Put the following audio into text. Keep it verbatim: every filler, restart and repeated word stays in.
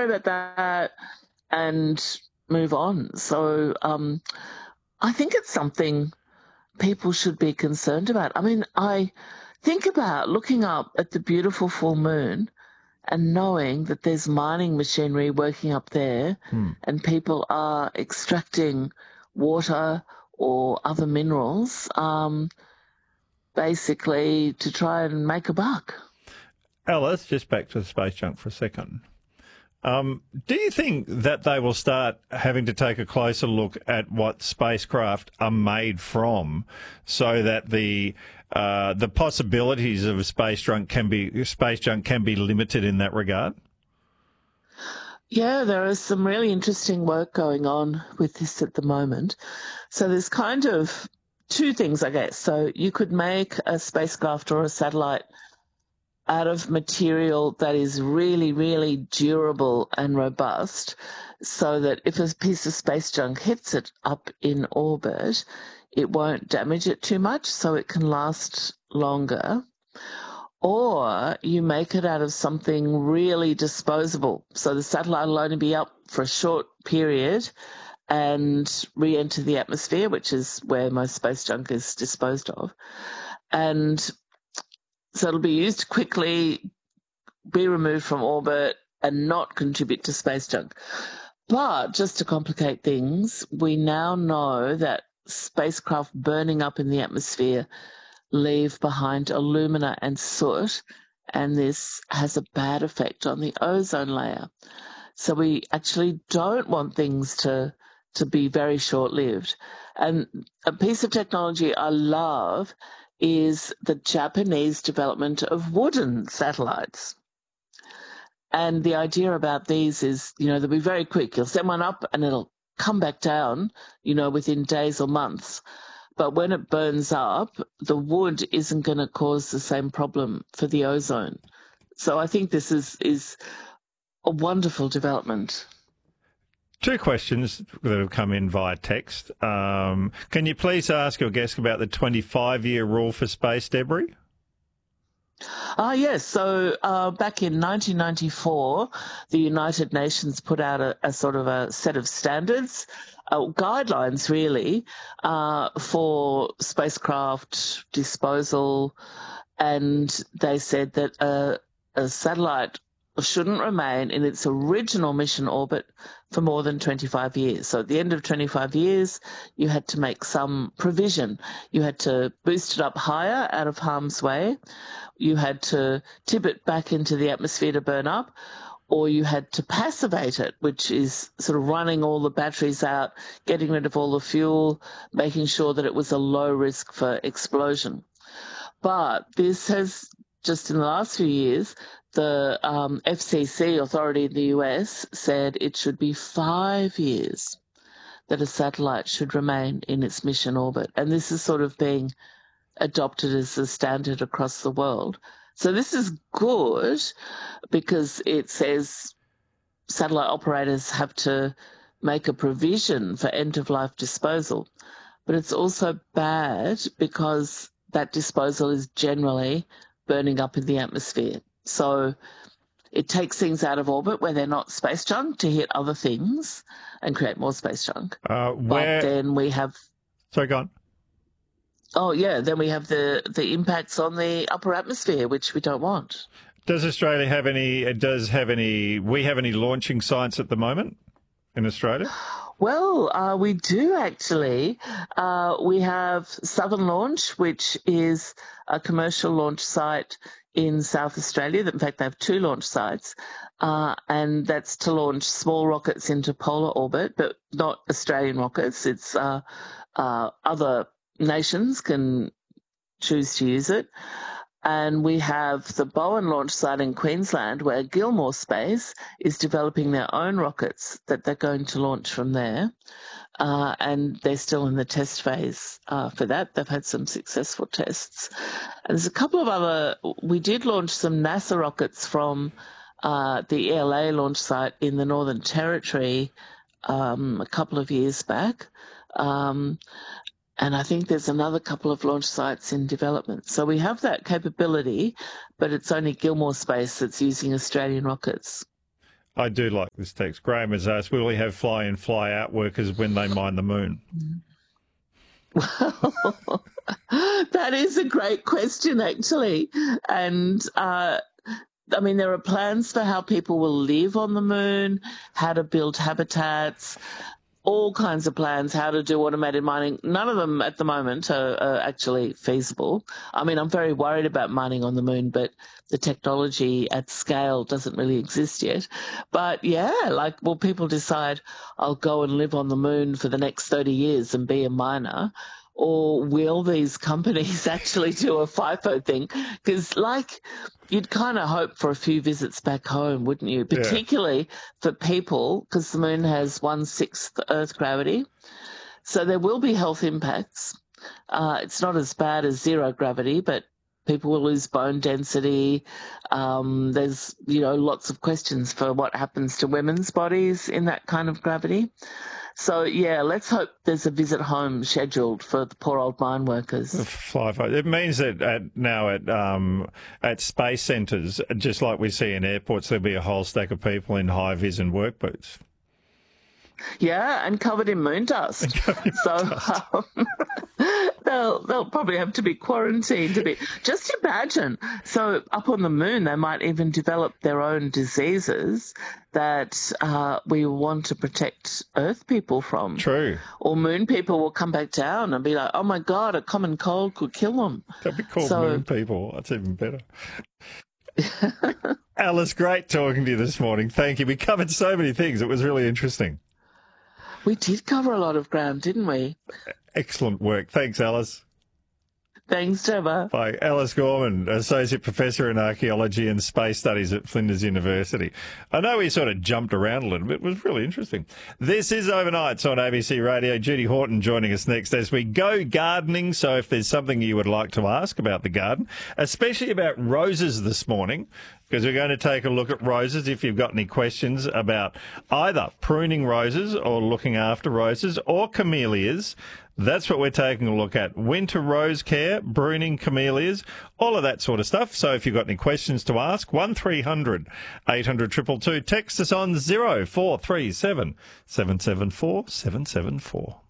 worry about that and move on. So um, I think it's something people should be concerned about. I mean, I think about looking up at the beautiful full moon and knowing that there's mining machinery working up there Hmm. and people are extracting water or other minerals, um, basically to try and make a buck. Alice, just back to the space junk for a second. Um, do you think that they will start having to take a closer look at what spacecraft are made from, so that the uh, the possibilities of space junk can be space junk can be limited in that regard? Yeah, there is some really interesting work going on with this at the moment. So there's kind of two things, I guess. So you could make a spacecraft or a satellite out of material that is really, really durable and robust, so that if a piece of space junk hits it up in orbit, it won't damage it too much, so it can last longer. Or you make it out of something really disposable, so the satellite will only be up for a short period and re-enter the atmosphere, which is where most space junk is disposed of. And so it'll be used quickly, be removed from orbit, and not contribute to space junk. But just to complicate things, we now know that spacecraft burning up in the atmosphere leave behind alumina and soot, and this has a bad effect on the ozone layer. So we actually don't want things to, to be very short-lived. And a piece of technology I love is the Japanese development of wooden satellites. And the idea about these is, you know, they'll be very quick. You'll send one up and it'll come back down, you know, within days or months. But when it burns up, the wood isn't going to cause the same problem for the ozone. So I think this is, is a wonderful development. Two questions that have come in via text. Um, can you please ask your guest about the twenty-five year rule for space debris? Ah, yes. So uh, back in nineteen ninety-four, the United Nations put out a, a sort of a set of standards, uh, guidelines really, uh, for spacecraft disposal, and they said that a, a satellite shouldn't remain in its original mission orbit for more than twenty-five years. So at the end of twenty-five years, you had to make some provision. You had to boost it up higher out of harm's way. You had to tip it back into the atmosphere to burn up, or you had to passivate it, which is sort of running all the batteries out, getting rid of all the fuel, making sure that it was a low risk for explosion. But this has, just in the last few years, the um, F C C authority in the U S said it should be five years that a satellite should remain in its mission orbit. And this is sort of being adopted as the standard across the world. So this is good because it says satellite operators have to make a provision for end-of-life disposal. But it's also bad because that disposal is generally burning up in the atmosphere. So it takes things out of orbit where they're not space junk to hit other things and create more space junk. Uh, where... But then we have... Sorry, go on. Oh, yeah, then we have the, the impacts on the upper atmosphere, which we don't want. Does Australia have any, does have any, we have any launching sites at the moment in Australia? Well, uh, we do actually. Uh, we have Southern Launch, which is a commercial launch site in South Australia. In fact, they have two launch sites, uh, and that's to launch small rockets into polar orbit, but not Australian rockets. It's uh, uh, other nations can choose to use it. And we have the Bowen launch site in Queensland, where Gilmore Space is developing their own rockets that they're going to launch from there. Uh, and they're still in the test phase uh, for that. They've had some successful tests. And there's a couple of other, we did launch some NASA rockets from uh, the E L A launch site in the Northern Territory um, a couple of years back. Um, And I think there's another couple of launch sites in development. So we have that capability, but it's only Gilmore Space that's using Australian rockets. I do like this text. Graham has asked, will we have fly-in, fly-out workers when they mine the moon? Well, that is a great question, actually. And, uh, I mean, there are plans for how people will live on the moon, how to build habitats, all kinds of plans, how to do automated mining. None of them at the moment are, are actually feasible. I mean, I'm very worried about mining on the moon, but the technology at scale doesn't really exist yet. But yeah, like, will people decide, I'll go and live on the moon for the next thirty years and be a miner? Or will these companies actually do a FIFO thing? Because, like, you'd kind of hope for a few visits back home, wouldn't you? Particularly yeah. for people, because the moon has one-sixth Earth gravity. So there will be health impacts. Uh, it's not as bad as zero gravity, but people will lose bone density. Um, there's, you know, lots of questions for what happens to women's bodies in that kind of gravity. So, yeah, let's hope there's a visit home scheduled for the poor old mine workers. It means that at, now at um, at space centres, just like we see in airports, there'll be a whole stack of people in high-vis and work boots. Yeah, and covered in moon dust. So um, they'll they'll probably have to be quarantined a bit. Just imagine. So up on the moon, they might even develop their own diseases that uh, we want to protect Earth people from. True. Or moon people will come back down and be like, oh, my God, a common cold could kill them. They'll be called so, moon people. That's even better. Alice, great talking to you this morning. Thank you. We covered so many things. It was really interesting. We did cover a lot of ground, didn't we? Excellent work. Thanks, Alice. Thanks, Trevor. Bye. Alice Gorman, Associate Professor in Archaeology and Space Studies at Flinders University. I know we sort of jumped around a little bit. It was really interesting. This is Overnights on A B C Radio. Judy Horton joining us next as we go gardening. So if there's something you would like to ask about the garden, especially about roses this morning, because we're going to take a look at roses. If you've got any questions about either pruning roses or looking after roses or camellias, that's what we're taking a look at. Winter rose care, pruning camellias, all of that sort of stuff. So if you've got any questions to ask, one three hundred eight hundred two two two. Text us on zero four three seven seven seven four seven seven four.